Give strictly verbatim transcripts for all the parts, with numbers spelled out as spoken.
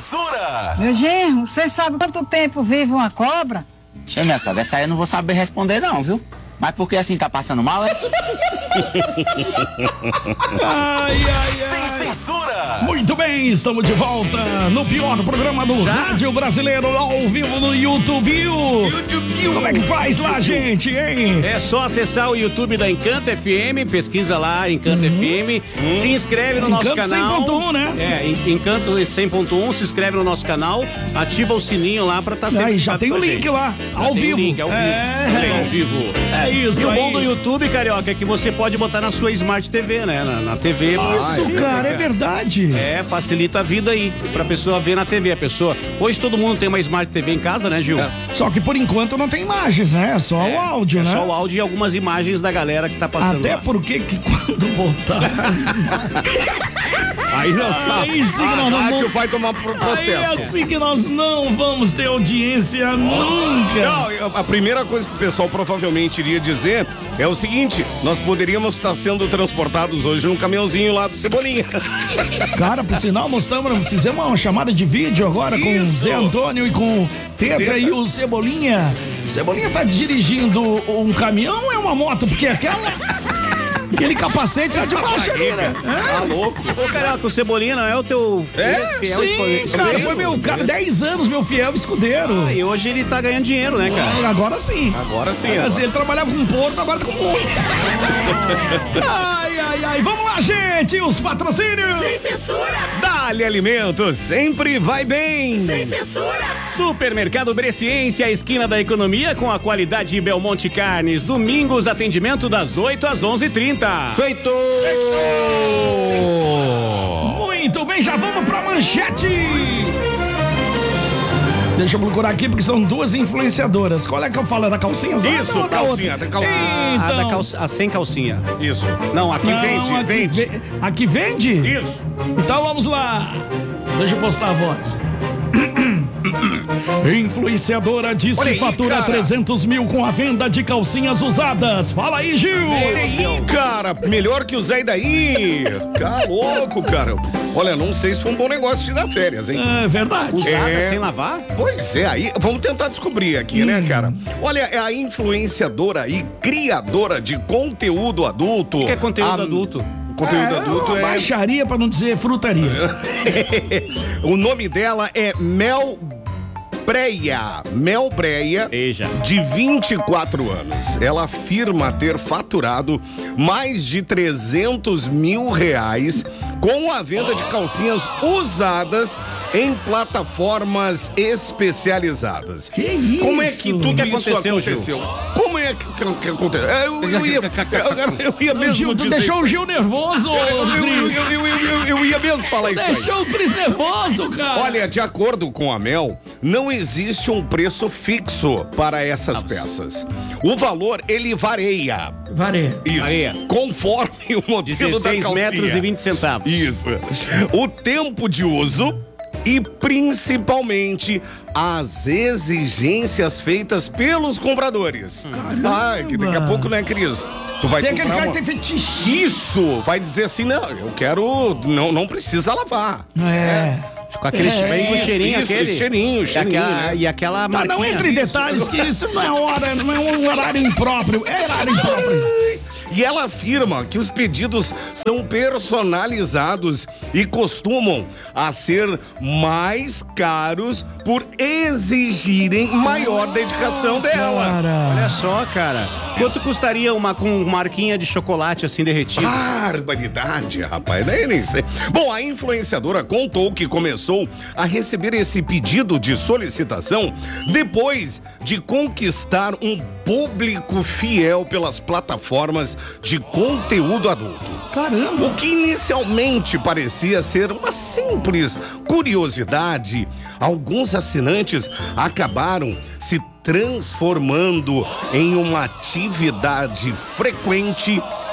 censura! Meu genro, você sabe quanto tempo vive uma cobra? Che, minha sogra, essa aí eu não vou saber responder não, viu? Mas por que assim, tá passando mal, é? Ai, ai, ai. Sem censura! Muito bem, estamos de volta no pior programa do Já? Rádio Brasileiro, ao vivo no YouTube. Como é que faz lá, gente, hein? É só acessar o YouTube da Encanto F M, pesquisa lá, Encanto uhum. F M, uhum. se inscreve no Encanto nosso canal. cem ponto um, né? É, Encanto cem ponto um, se inscreve no nosso canal, ativa o sininho lá pra estar tá sempre. Aí, já tem o link gente. lá, já ao vivo. Link, ao é, vivo. É. Ao vivo. É isso. E o aí. bom do YouTube, Carioca, é que você pode botar na sua Smart T V, né? Na, na T V. Isso, ah, cara, é verdade. É, facilita a vida aí, pra pessoa ver na T V. A pessoa. Hoje todo mundo tem uma Smart T V em casa, né, Gil? É. Só que por enquanto não tem imagens, né? É só é, o áudio, é né? Só o áudio e algumas imagens da galera que tá passando. Até lá. porque que quando botar. Aí nós aí sim que a nós rádio vamos... vai tomar pro processo. Aí é assim que nós não vamos ter audiência oh. nunca. Não, a primeira coisa que o pessoal provavelmente iria dizer é o seguinte: nós poderíamos estar sendo transportados hoje num caminhãozinho lá do Cebolinha. Cara, por sinal, mostramos, fizemos uma chamada de vídeo agora com Isso. o Zé Antônio e com o Teta, Teta e o Cebolinha. O Cebolinha tá dirigindo um caminhão ou é uma moto? Porque aquela... Aquele capacete lá de baixo ali, né? Tá louco. Ô, Carioca, o Cebolinha não é o teu é? fiel Sim, escudeiro? Cara, foi meu, cara, dez anos meu fiel escudeiro. Ah, e hoje ele tá ganhando dinheiro, né, cara? Ah, agora sim. Agora sim. Quer agora. dizer, ele trabalhava com porco, agora tá com muito. Ai, ai, ai. Vamos lá, gente. Os patrocínios. Sem censura. Dali Alimentos, sempre vai bem. Sem censura. Supermercado Bresciense, a esquina da economia com a qualidade de Belmonte Carnes. Domingos, atendimento das oito às onze e trinta. Feito! Muito bem, já vamos pra manchete. Deixa eu procurar aqui, porque são duas influenciadoras. Qual é que eu falo? É da calcinha usada? Isso, ou da calcinha, outra? da calcinha. Então... A, da calça, a sem calcinha. Isso. Não, aqui Não, vende, aqui vende. Ve... Aqui vende? Isso. Então vamos lá. Deixa eu postar a voz. Influenciadora diz Olha que aí, fatura cara. trezentos mil com a venda de calcinhas usadas. Fala aí, Gil. Olha aí, cara. Melhor que o Zé daí. Cara, louco, cara. Olha, não sei se foi um bom negócio tirar férias, hein? É verdade. Usada É. sem lavar? Pois é, aí vamos tentar descobrir aqui, hum. né, cara? Olha, é a influenciadora e criadora de conteúdo adulto. O que é conteúdo a... adulto? Conteúdo é, adulto é... baixaria, pra não dizer frutaria. O nome dela é Mel Breia, Mel Breia, Eja. de vinte e quatro anos. Ela afirma ter faturado mais de trezentos mil reais com a venda de calcinhas usadas em plataformas especializadas. Que isso? Como é que tudo que isso aconteceu, aconteceu? Como é que, que, que aconteceu? Eu, eu, ia, eu, eu ia mesmo Gil, tu dizer deixou isso. o Gil nervoso, Eu, eu, Cris. eu, eu, eu, eu ia mesmo falar isso aí. Deixou o Cris nervoso, cara. Olha, de acordo com a Mel, não existe um preço fixo para essas Nossa. peças. O valor, ele varia. Varia. Isso. Varia. Conforme o modelo da dezesseis calcinha. metros e vinte centavos. Isso. O tempo de uso e principalmente as exigências feitas pelos compradores. Caramba. Ah, que daqui a pouco, né, Cris? Tu vai Tem aqueles comprar caras uma... que tem fetiche. Isso, vai dizer assim, não, eu quero, não, não precisa lavar. É. Com aquele É, bem com o cheirinho isso, aquele. cheirinho, E cheirinho, aquela, né? e aquela Tá, marquinha. não entre em detalhes, que isso não é hora, não é um horário impróprio. É horário impróprio. E ela afirma que os pedidos são personalizados e costumam a ser mais caros por exigirem maior dedicação dela. Cara. Olha só, cara. Quanto custaria uma com marquinha de chocolate assim derretido? Barbaridade, rapaz, daí nem sei. Bom, a influenciadora contou que começou a receber esse pedido de solicitação depois de conquistar um público fiel pelas plataformas de conteúdo adulto. Caramba! O que inicialmente parecia ser uma simples curiosidade, alguns assinantes acabaram se transformando em uma atividade frequente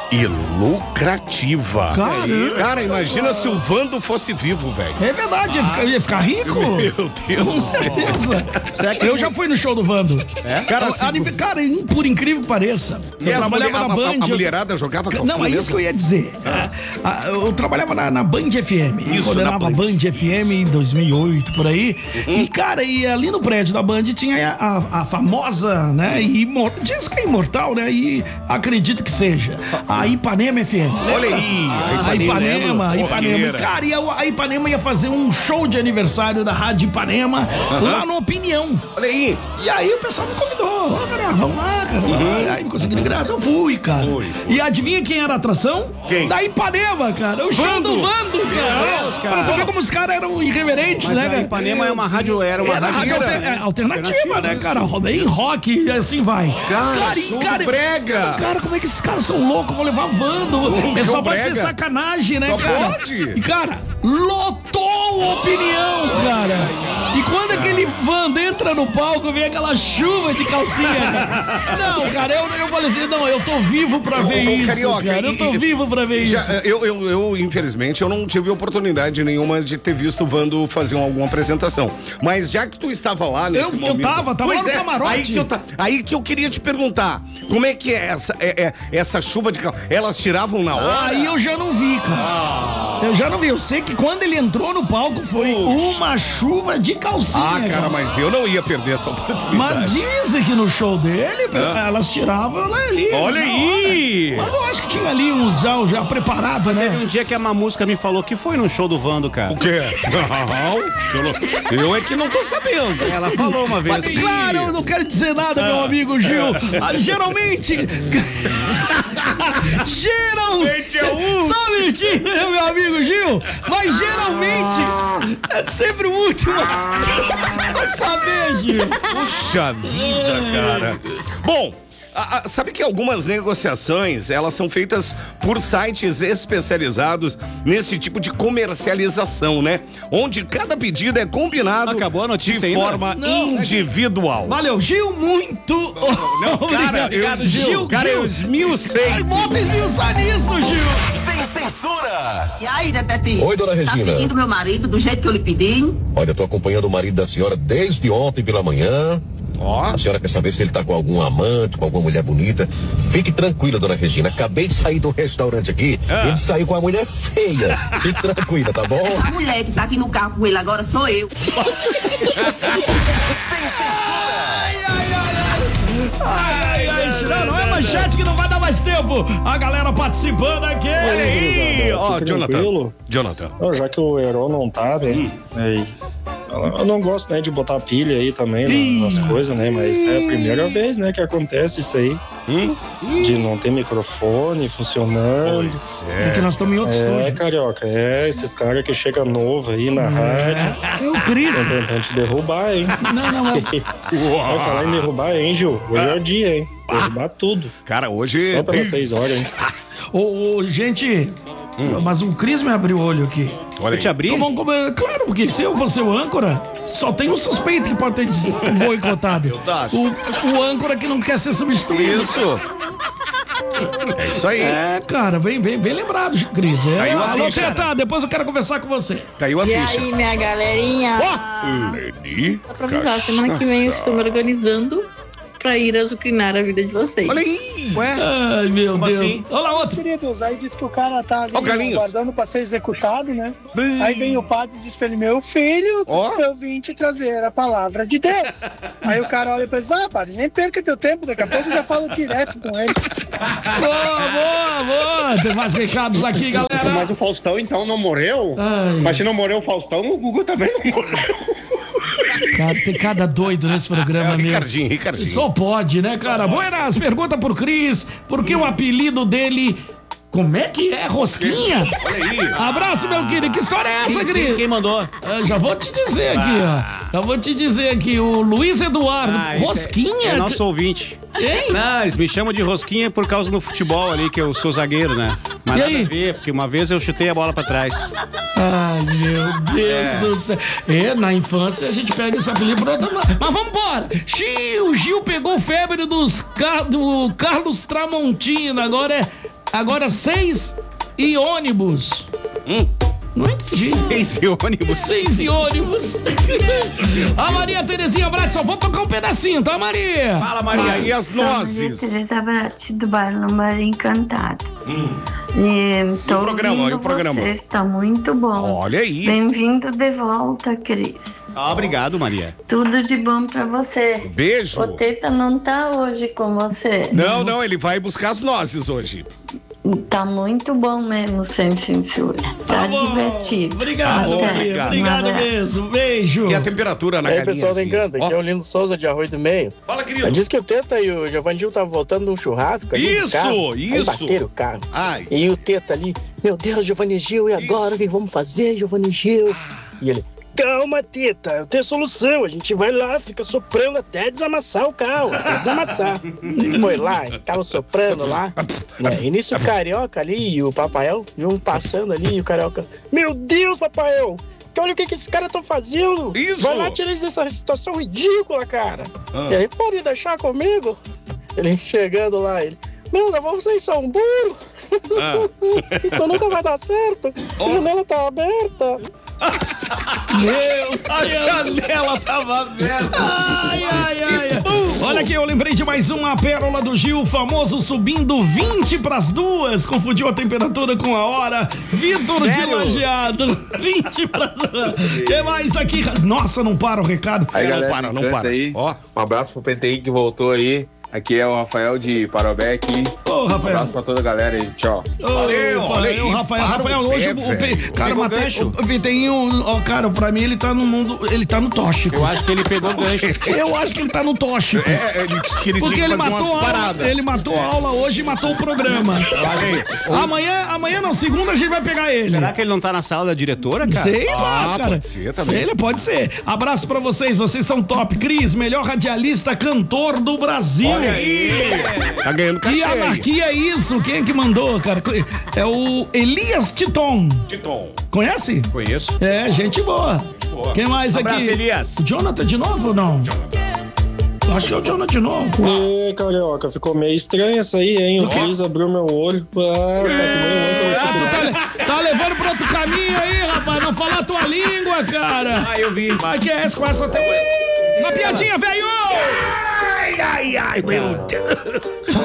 e lucrativa. Caramba. Cara, imagina se o Vando fosse vivo, velho. É verdade, ia ficar, ia ficar rico. Meu Deus Com do céu. certeza. Eu já fui no show do Vando. É? Cara, A- a- cara, por incrível que pareça. E Eu as trabalhava mulher- na a- a- Band. a eu- mulherada jogava calcinha Não, é isso mesmo? que eu ia dizer. Ah, ah, Eu trabalhava na, na Band F M. Isso, coordenava na a Band. Band F M em dois mil e oito, por aí. Uhum. E, cara, e ali no prédio da Band tinha a, a famosa, né? E imor- diz que é imortal, né? E acredito que seja. A Ipanema F M. Olha aí, A Ipanema, a Ipanema. Roqueira. Cara, e a, a Ipanema ia fazer um show de aniversário da Rádio Ipanema lá no Opinião. Olha aí. E aí o pessoal me convidou. Ó, cara, vamos lá, cara. Aí me consegui de graça, eu fui, cara. Foi, foi. E adivinha quem era a atração? Quem? Da Ipanema, cara. O show Vando. do Vando, cara. Deus, cara. Pra tu ver como os caras eram irreverentes, Mas né, a cara? Ipanema é uma rádio, era uma Era rádio, rádio alter- né? é, alternativa, né, cara? Bem rock e assim vai. Cara, e, show do brega. Cara, como é que esses caras são loucos? Vão levar Vando. É show só pode brega. ser sacanagem, né, Só cara? pode. E, cara, lotou a Opinião, cara. E quando aquele Vando entra no palco, vem aquela chuva de calcinha. Cara. Não, cara, eu, eu falei assim, não, eu tô vivo pra ver Ô, ô, isso, Carioca, cara. Eu e- tô e- vivo pra ver Já, isso. eu, eu, eu, infelizmente, eu não tive oportunidade nenhuma de ter visto o Vando fazer alguma apresentação. Mas já que tu estava lá nesse Eu- eu momento... tava, tava Pois lá no é, camarote. Aí que, eu, ta- aí que eu queria te perguntar, como é que é essa, é, é- essa chuva de cal... Elas tiravam na hora? Aí eu já não vi, cara. Eu já não vi. Eu sei que quando ele entrou no palco foi Puxa. uma chuva de calcinha. Ah, cara, mas eu não ia perder essa oportunidade. Mas dizem que no show dele, elas tiravam lá ali. Olha na aí! hora. Mas eu acho que tinha ali uns já, já preparado, Teve né? um dia que a Mamusca me falou que foi no show do Vando, cara. O quê? Não, eu, não- eu é que não tô sabendo. Ela falou uma vez. Mas Claro, eu não quero dizer nada, meu amigo Gil. Ah, geralmente. Geralmente. é um. Só um minutinho, meu amigo Gil. Mas geralmente é sempre o último a saber, Gil. Puxa vida, cara. Bom, a- a- sabe que algumas negociações, elas são feitas por sites especializados nesse tipo de comercialização, né? Onde cada pedido é combinado Acabou a notícia de ainda? forma Não, individual. Valeu, Gil, muito. Não, cara, obrigado, eu, Gil. cara, eu Gil. esmiucei. Ai, bota esmiuçar nisso, Gil. Sem censura! E aí, Detetive? Oi, dona Regina. Tá seguindo meu marido do jeito que eu lhe pedi? Olha, eu tô acompanhando o marido da senhora desde ontem pela manhã. Ó, A senhora quer saber se ele tá com algum amante, com alguma mulher bonita? Fique tranquila, dona Regina. Acabei de sair do restaurante aqui. Ele saiu com uma mulher feia. Fique tranquila, tá bom? A mulher que tá aqui no carro com ele agora sou eu. Ai, ai, não, não é manchete que não vai dar mais tempo. A galera participando aqui. olha aí. Ó, Tudo Jonathan. tranquilo? Jonathan. Não, já que o Heron não tá, né? aí, eu não gosto, né, de botar pilha aí também na- nas coisas, né? Mas é a primeira vez, né, que acontece isso aí. Hum? De não ter microfone funcionando. Pois É que nós estamos em outro É, estúdio. carioca, é esses caras que chegam novo aí na rádio. É o Cris. Estão tentando te derrubar, hein? Não, não, é. Vai falar em derrubar, hein, Gil? Hoje é o dia, hein? Derrubar tudo. Cara, hoje... Só pelas seis horas, hein? Ô, ô, gente, mas o Cris me abriu o olho aqui. Olha Eu aí. te abri? Como- como- claro, porque se eu fosse o âncora, só tem um suspeito que pode ter des- boicotado. Eu acho. O, o âncora que não quer ser substituído. Isso. É isso aí. É, cara, bem, bem, bem lembrado, Cris. É, Caiu a alô, ficha. Teta, depois eu quero conversar com você. Caiu a E ficha. aí, minha galerinha? Leni, Só pra avisar, semana que vem eu estou me organizando pra ir azucrinar a vida de vocês. Olha aí. Ué? Ai, meu Como Deus. assim? Olha lá, outro. Queridos, aí diz que o cara tá ali Ó, Carlinhos. aguardando pra ser executado, né? Aí vem o padre e diz pra ele, meu filho, Ó. eu vim te trazer a palavra de Deus. Aí o cara olha pra ele e diz, ah, padre, nem perca teu tempo, daqui a pouco eu já falo direto com ele. Boa, boa, boa. Tem mais recados aqui, galera. Mas o Faustão então não morreu? Ai, Mas se não morreu o Faustão, o Gugu também não morreu. cara, tem cada doido nesse programa, É, meu. Ricardinho, Ricardinho. Só pode, né, cara? Buenas, pergunta pro Cris, por que o apelido dele... Como é que é? Rosquinha? Olha aí. Abraço, meu querido. Que história é essa, Quem, Cris? quem mandou? Eu já vou te dizer aqui, ó. Já vou te dizer aqui, o Luiz Eduardo. Ah, esse Rosquinha? É, é nosso ouvinte. Hein? Não, eles me chamam de Rosquinha por causa do futebol ali, que eu sou zagueiro, né? Mas E nada aí? a ver, porque uma vez eu chutei a bola pra trás. Ai, meu Deus É. do céu. É, na infância a gente pega esse apelido por outra... Mas vamos embora. Xiii, o Gil pegou febre dos Car... do Carlos Tramontina. Agora é Agora seis e ônibus. Hum. Não entendi. Seis e ônibus. Seis e ônibus. A Maria Terezinha Brat, só vou tocar um pedacinho, tá, Maria? Fala, Maria. E as nozes? Maria Tereza Brat, do bairro Maria Encantada. Hum. E, tô e o programa, e o programa? Vocês, tá muito bom. Olha aí. Bem-vindo de volta, Cris. Ah, obrigado, Maria. Tudo de bom pra você. Beijo. O Teta não tá hoje com você. Não, não, ele vai buscar as nozes hoje. Tá muito bom mesmo, sem censura. Tá, Tá bom. divertido. Obrigado, Até. Maria. Obrigado Um abraço. mesmo. Beijo. E a temperatura na E aí, galinha? pessoal da assim? Encanta, aqui Ó. é o Lindo Souza de Arroio do Meio. Fala, querido. Diz que o Teta e o Giovanni Gil estavam voltando de um churrasco ali Isso, no carro. Aí isso. bateram o carro. Ai. E o Teta ali, meu Deus, Giovanni Gil, e agora o que vamos fazer, Giovanni Gil? E ele, calma, Teta, eu tenho solução. A gente vai lá, fica soprando até desamassar o carro, até desamassar. Ele foi lá, tava soprando lá. Né? E nisso o Carioca ali e o Papael iam passando ali, e o Carioca, meu Deus, Papael, olha o que, que esses caras estão fazendo. Isso. Vai lá tirar eles dessa situação ridícula, cara. Ah. E aí, pode deixar comigo? Ele chegando lá, ele, meu, vocês são burros. Ah. Isso nunca vai dar certo. A janela tá aberta. Meu A janela tava aberta. Ai, ai, ai. Olha aqui, eu lembrei de mais uma pérola do Gil, famoso subindo vinte pras duas. Confundiu a temperatura com a hora. Vitor de Sério? Lajeado, vinte pras duas. O que mais aqui? Nossa, não para o recado. Aí, Aí, não galera, para, não canta para. aí. Ó. Um abraço pro P T I que voltou aí. Aqui é o Rafael de Parobé aqui. Ô, Um Rafael. abraço pra toda a galera aí. Tchau. Valeu, Ô, olha aí, o Rafael, para Rafael, o hoje pé, o, o, velho. Pe- cara, Pegou Mate- gancho. o, o tem um, ó, cara, pra mim ele tá no mundo, ele tá no tóxico. Eu acho que ele pegou gancho. Eu acho que ele tá no tóxico. É, ele disse que ele Porque tinha que ele fazer matou umas a aula, paradas. ele matou a aula hoje e matou o programa. Olha aí. Amanhã, amanhã não, segunda a gente vai pegar ele. Será que ele não tá na sala da diretora, cara? Sei lá, Ah, cara. pode ser também. Sei, ele pode ser. Abraço pra vocês, vocês são top. Cris, melhor radialista cantor do Brasil. Olha aí. Tá ganhando cachê Que aí. anarquia é isso? Quem é que mandou, cara? É o Elias Titon. Titon. Conhece? Conheço. É, gente boa. Boa. Quem mais Abraço, aqui? Elias. Jonathan de novo ou não? Eu acho que é o Jonathan de novo. Ê, Carioca, ficou meio estranho essa aí, hein? O Cris abriu meu olho. Ah, tá que nem eu Ah, tu tá, le- tá levando pra outro caminho aí, rapaz. Não falar a tua língua, cara. Ah, eu vi. Mas que é essa com essa até. Uma piadinha, velho! Ai, ai, ai, meu Deus.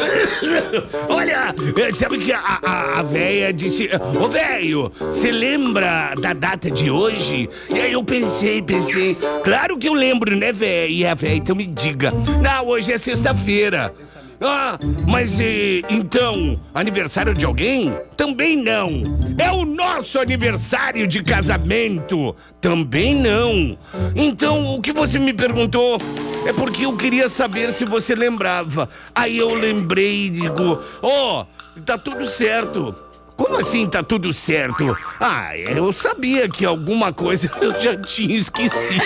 Olha, sabe que a, a, a véia disse: ô velho, você lembra da data de hoje? E aí eu pensei, pensei, claro que eu lembro, né, véia? E a véia, então me diga: não, hoje é sexta-feira. Ah, mas e, então, aniversário de alguém? Também não. É o nosso aniversário de casamento? Também não. Então, o que você me perguntou é porque eu queria saber se você lembrava. Aí eu lembrei e digo: ó, oh, tá tudo certo. Como assim tá tudo certo? Ah, eu sabia que alguma coisa eu já tinha esquecido.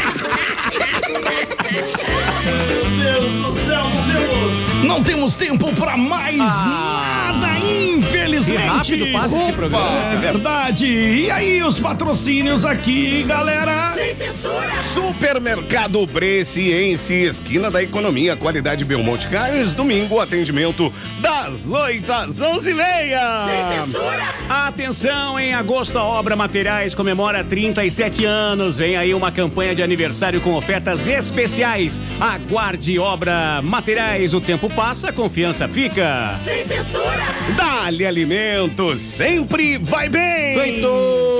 Meu Deus do céu, meu Deus! Não temos tempo pra mais Ah. nada, infelizmente. Que rápido passa esse programa. É verdade. E aí, os patrocínios aqui, galera? Sem censura! Supermercado Bresciense, esquina da economia, qualidade Belmonte Carnes, domingo, atendimento das oito às onze e meia. Sem censura! Atenção, em agosto a Obra Materiais comemora trinta e sete anos. Vem aí uma campanha de aniversário com ofertas especiais. Aguarde Obra Materiais, o tempo passa, a confiança fica. Sem censura! Dali Alimentos, sempre vai bem! Feito!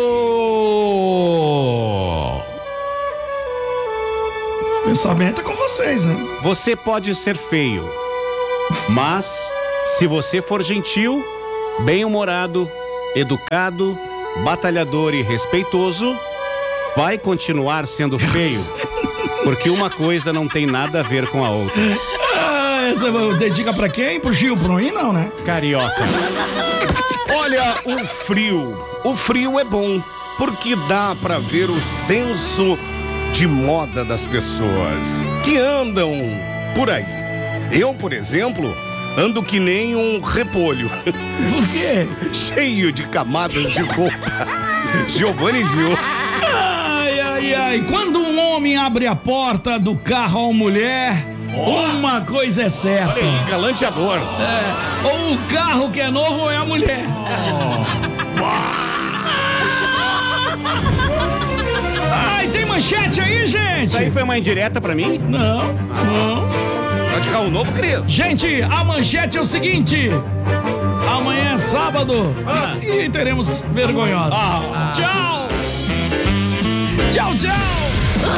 Pensamento é com vocês, né? Você pode ser feio, mas se você for gentil, bem-humorado, educado, batalhador e respeitoso, vai continuar sendo feio, porque uma coisa não tem nada a ver com a outra. Ah, essa dedica pra quem? Pro Gil, pro mim não, né? Carioca. Olha, o frio. O frio é bom, porque dá pra ver o senso de moda das pessoas que andam por aí. Eu, por exemplo, ando que nem um repolho. Por quê? Cheio de camadas de roupa. Giovanni Gil. Ai, ai, ai. Quando um homem abre a porta do carro a uma mulher, Uma coisa é certa. Olha aí, galanteador. É, ou o carro que é novo ou é a mulher. Ai, tem manchete aí, gente? Isso aí foi uma indireta pra mim? Não, não. Tá de carro novo, Cris? Gente, a manchete é o seguinte. Amanhã é sábado Ah. e teremos vergonhosos. Ah. Tchau. Tchau, tchau.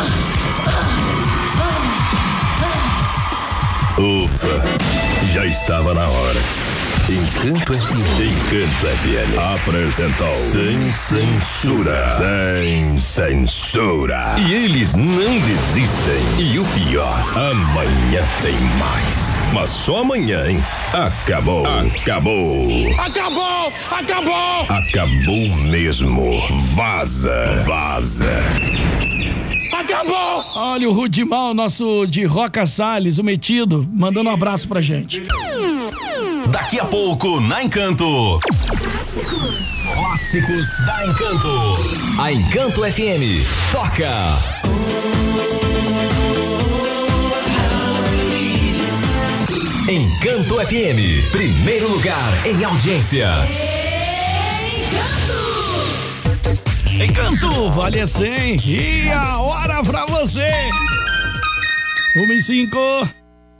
Ufa, já estava na hora. Encanto F M. Encanto F M apresentou Sem Censura. Sem Censura. E eles não desistem. E o pior, amanhã tem mais. Mas só amanhã, hein? Acabou. Acabou. Acabou, acabou. Acabou mesmo. Vaza. Vaza. Acabou! Olha o Rudimal, nosso de Roca Salles, o metido, mandando um abraço pra gente. Daqui a pouco, na Encanto. Clássicos da Encanto. A Encanto F M toca. Encanto F M, primeiro lugar em audiência. Encanto, vale cem. E a hora pra você. Uma e cinco.